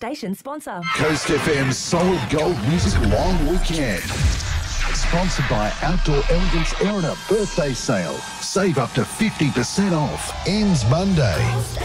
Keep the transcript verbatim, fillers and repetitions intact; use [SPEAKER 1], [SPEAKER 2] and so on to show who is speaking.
[SPEAKER 1] station sponsor.
[SPEAKER 2] Coast F M's Solid Gold Music Long Weekend. Sponsored by Outdoor Elegance Erina Birthday Sale. Save up to fifty percent off. Ends Monday.